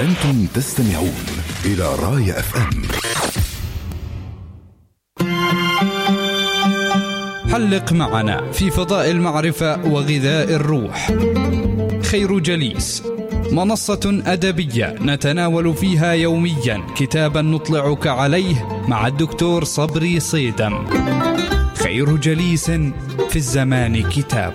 أنتم تستمعون إلى راية FM. حلق معنا في فضاء المعرفة وغذاء الروح. خير جليس، منصة أدبية نتناول فيها يوميا كتابا نطلعك عليه مع الدكتور صبري صيدم. خير جليس في الزمان كتاب.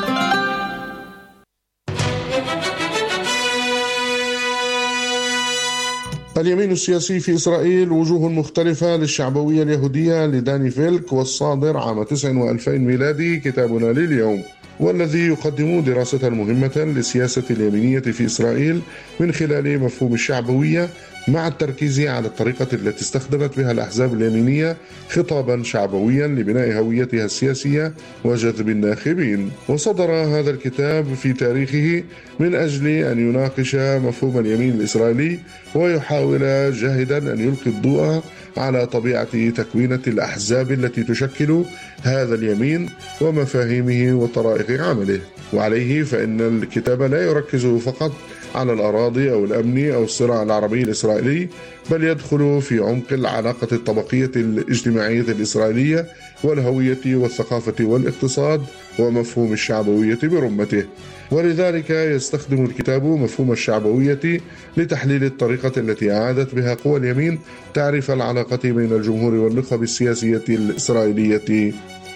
اليمين السياسي في إسرائيل، وجوه مختلفة للشعبوية اليهودية لداني فيلك، والصادر عام 2000 ميلادي، كتابنا لليوم، والذي يقدم دراسة مهمة للسياسة اليمينية في إسرائيل من خلال مفهوم الشعبوية، مع التركيز على الطريقة التي استخدمت بها الأحزاب اليمينية خطابا شعبويا لبناء هويتها السياسية وجذب الناخبين. وصدر هذا الكتاب في تاريخه من أجل أن يناقش مفهوم اليمين الإسرائيلي ويحاول جاهدا أن يلقي الضوء على طبيعة تكوينة الأحزاب التي تشكل هذا اليمين ومفاهيمه وطرائق عمله. وعليه فإن الكتاب لا يركز فقط على الأراضي أو الأمن أو الصراع العربي الإسرائيلي، بل يدخل في عمق العلاقة الطبقية الاجتماعية الإسرائيلية والهوية والثقافة والاقتصاد ومفهوم الشعبوية برمته. ولذلك يستخدم الكتاب مفهوم الشعبوية لتحليل الطريقة التي أعادت بها قوى اليمين تعريف العلاقة بين الجمهور والنخب السياسية الإسرائيلية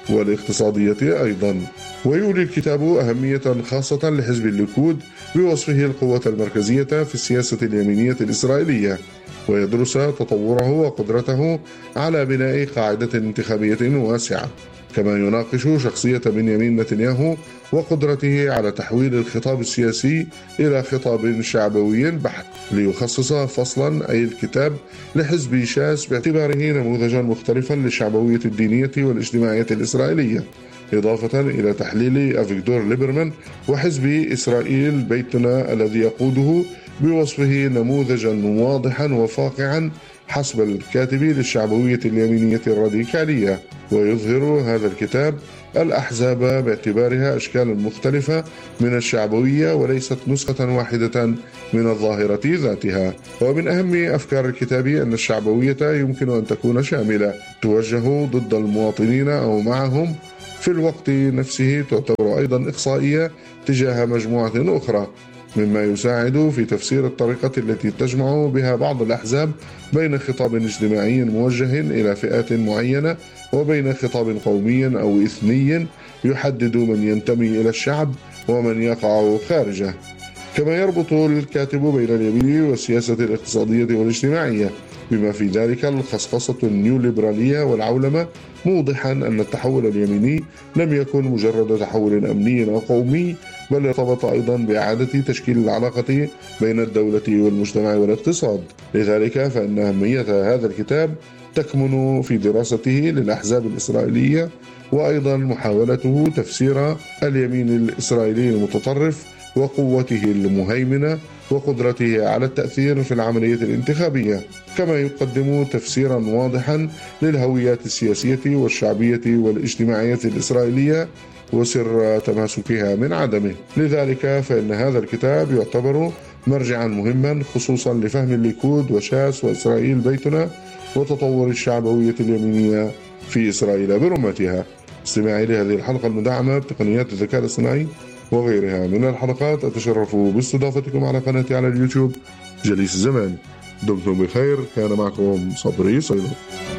والاقتصادية أيضا. ويولي الكتاب أهمية خاصة لحزب الليكود بوصفه القوة المركزية في السياسة اليمينية الإسرائيلية، ويدرس تطوره وقدرته على بناء قاعدة انتخابية واسعة، كما يناقش شخصية بنيامين نتنياهو وقدرته على تحويل الخطاب السياسي إلى خطاب شعبوي بحت، ليخصص فصلا أي الكتاب لحزب شاس باعتباره نموذجا مختلفا للشعبوية الدينية والاجتماعية الإسرائيلية، إضافة إلى تحليل أفيغدور ليبرمان وحزب إسرائيل بيتنا الذي يقوده بوصفه نموذجا واضحا وفاقعا حسب الكاتب للشعبوية اليمينية الراديكالية. ويظهر هذا الكتاب الأحزاب باعتبارها أشكال مختلفة من الشعبوية وليست نسخة واحدة من الظاهرة ذاتها. ومن أهم أفكار الكتاب أن الشعبوية يمكن أن تكون شاملة، توجه ضد المواطنين أو معهم، في الوقت نفسه تعتبر أيضا إقصائية تجاه مجموعة أخرى، مما يساعد في تفسير الطريقة التي تجمع بها بعض الأحزاب بين خطاب اجتماعي موجه إلى فئات معينة وبين خطاب قومي أو إثني يحدد من ينتمي إلى الشعب ومن يقع خارجه. كما يربط الكاتب بين اليمين والسياسة الاقتصادية والاجتماعية، بما في ذلك الخصخصة النيوليبرالية والعولمة، موضحا أن التحول اليميني لم يكن مجرد تحول أمني أو قومي، بل ارتبط أيضا بإعادة تشكيل العلاقة بين الدولة والمجتمع والاقتصاد. لذلك فإن أهمية هذا الكتاب تكمن في دراسته للأحزاب الإسرائيلية، وأيضا محاولته تفسير اليمين الإسرائيلي المتطرف وقوته المهيمنة وقدرته على التأثير في العملية الانتخابية، كما يقدم تفسيرا واضحا للهويات السياسية والشعبية والاجتماعية الإسرائيلية وسر تماسكها من عدمه. لذلك فإن هذا الكتاب يعتبر مرجعا مهما خصوصا لفهم الليكود وشاس وإسرائيل بيتنا وتطور الشعبوية اليمينية في إسرائيل برمتها. استماعي لهذه الحلقة المدعمة بتقنيات الذكاء الاصطناعي وغيرها من الحلقات. أتشرف باستضافتكم على قناتي على اليوتيوب جليس الزمان. دمتم بخير. كان معكم صبري صيدم.